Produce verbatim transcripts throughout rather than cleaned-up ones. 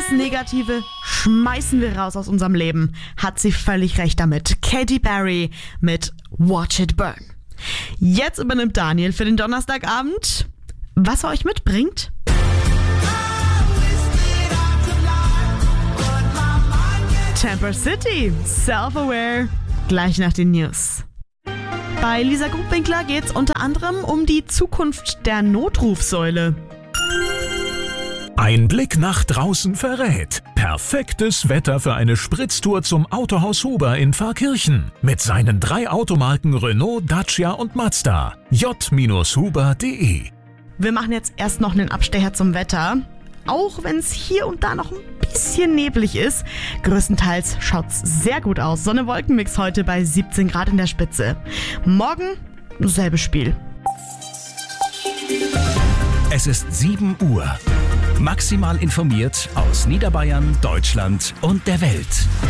Alles Negative schmeißen wir raus aus unserem Leben. Hat sie völlig recht damit. Katy Perry mit Watch It Burn. Jetzt übernimmt Daniel für den Donnerstagabend, was er euch mitbringt. Temper City, Self-Aware, gleich nach den News. Bei Lisa Grubwinkler geht's unter anderem um die Zukunft der Notrufsäule. Ein Blick nach draußen verrät. Perfektes Wetter für eine Spritztour zum Autohaus Huber in Pfarrkirchen. Mit seinen drei Automarken Renault, Dacia und Mazda. j Huber punkt de. Wir machen jetzt erst noch einen Abstecher zum Wetter. Auch wenn es hier und da noch ein bisschen neblig ist. Größtenteils schaut's sehr gut aus. Sonne-Wolken-Mix heute bei siebzehn Grad in der Spitze. Morgen selbes Spiel. Es ist sieben Uhr. Maximal informiert aus Niederbayern, Deutschland und der Welt.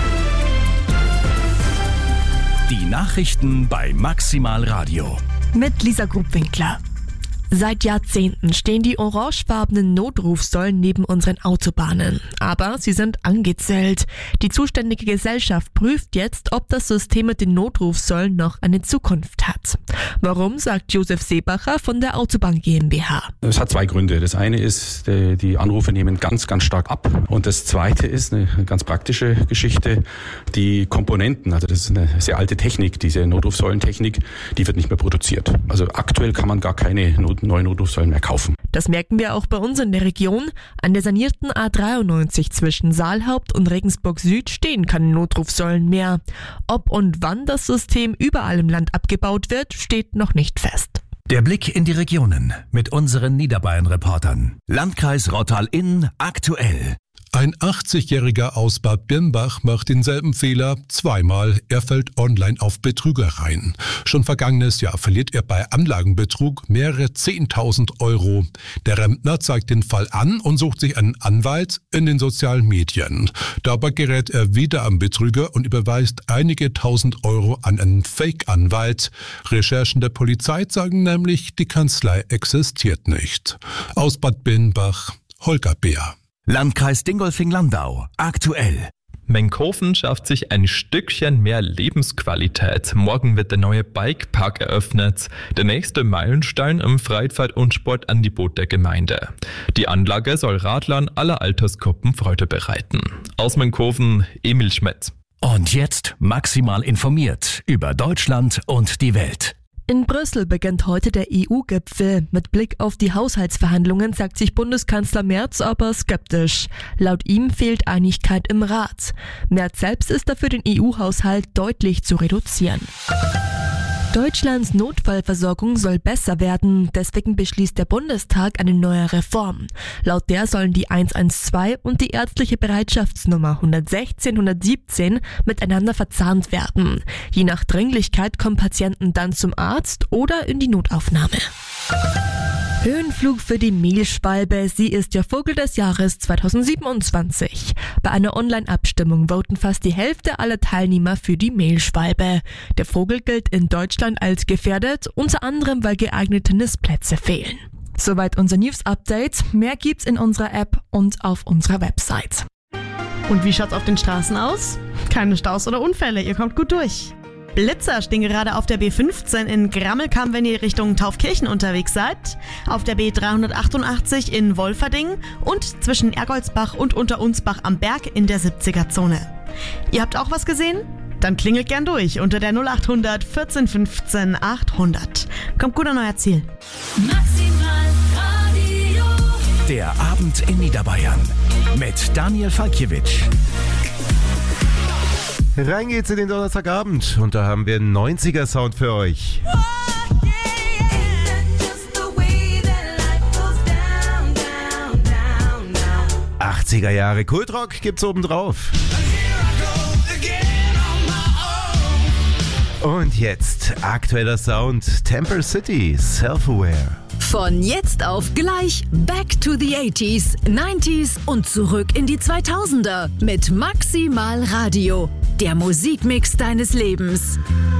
Die Nachrichten bei Maximal Radio. Mit Lisa Grubwinkler. Seit Jahrzehnten stehen die orangefarbenen Notrufsäulen neben unseren Autobahnen. Aber sie sind angezählt. Die zuständige Gesellschaft prüft jetzt, ob das System mit den Notrufsäulen noch eine Zukunft hat. Warum, sagt Josef Seebacher von der Autobahn GmbH. Es hat zwei Gründe. Das eine ist, die Anrufe nehmen ganz, ganz stark ab. Und das zweite ist eine ganz praktische Geschichte. Die Komponenten, also das ist eine sehr alte Technik, diese Notrufsäulentechnik, die wird nicht mehr produziert. Also aktuell kann man gar keine Not neue Notrufsäulen mehr kaufen. Das merken wir auch bei uns in der Region. An der sanierten A dreiundneunzig zwischen Saalhaupt und Regensburg Süd stehen keine Notrufsäulen mehr. Ob und wann das System überall im Land abgebaut wird, steht noch nicht fest. Der Blick in die Regionen mit unseren Niederbayern-Reportern. Landkreis Rottal-Inn aktuell. Ein achtzigjähriger aus Bad Birnbach macht denselben Fehler zweimal. Er fällt online auf Betrügereien. Schon vergangenes Jahr verliert er bei Anlagenbetrug mehrere zehntausend Euro. Der Rentner zeigt den Fall an und sucht sich einen Anwalt in den sozialen Medien. Dabei gerät er wieder am Betrüger und überweist einige tausend Euro an einen Fake-Anwalt. Recherchen der Polizei sagen nämlich, die Kanzlei existiert nicht. Aus Bad Birnbach, Holger Beer. Landkreis Dingolfing-Landau, aktuell. Menkhofen schafft sich ein Stückchen mehr Lebensqualität. Morgen wird der neue Bikepark eröffnet. Der nächste Meilenstein im Freizeit- und Sportangebot der Gemeinde. Die Anlage soll Radlern aller Altersgruppen Freude bereiten. Aus Menkhofen, Emil Schmidt. Und jetzt maximal informiert über Deutschland und die Welt. In Brüssel beginnt heute der E U-Gipfel. Mit Blick auf die Haushaltsverhandlungen sagt sich Bundeskanzler Merz aber skeptisch. Laut ihm fehlt Einigkeit im Rat. Merz selbst ist dafür, den E U-Haushalt deutlich zu reduzieren. Deutschlands Notfallversorgung soll besser werden. Deswegen beschließt der Bundestag eine neue Reform. Laut der sollen die eins eins zwei und die ärztliche Bereitschaftsnummer hundertsechzehn hundertsiebzehn miteinander verzahnt werden. Je nach Dringlichkeit kommen Patienten dann zum Arzt oder in die Notaufnahme. Höhenflug für die Mehlschwalbe. Sie ist der Vogel des Jahres zweitausendsiebenundzwanzig. Bei einer Online-Abstimmung voten fast die Hälfte aller Teilnehmer für die Mehlschwalbe. Der Vogel gilt in Deutschland als gefährdet, unter anderem weil geeignete Nistplätze fehlen. Soweit unser News-Update. Mehr gibt's in unserer App und auf unserer Website. Und wie schaut's auf den Straßen aus? Keine Staus oder Unfälle, ihr kommt gut durch. Blitzer stehen gerade auf der B fünfzehn in Grammelkamp, wenn ihr Richtung Taufkirchen unterwegs seid, auf der B dreihundertachtundachtzig in Wolferding und zwischen Ergoldsbach und Unterunsbach am Berg in der siebziger-Zone. Ihr habt auch was gesehen? Dann klingelt gern durch unter der null achthundert vierzehn fünfzehn achthundert. Kommt gut an euer Ziel. Maximal Radio. Der Abend in Niederbayern mit Daniel Falkiewicz. Rein geht's in den Donnerstagabend und da haben wir einen neunziger-Sound für euch. achtziger Jahre Kultrock gibt's oben drauf. Und jetzt aktueller Sound, Temper City, Self-Aware. Von jetzt auf gleich Back to the eighties, nineties und zurück in die zweitausender mit Maximal Radio. Der Musikmix deines Lebens.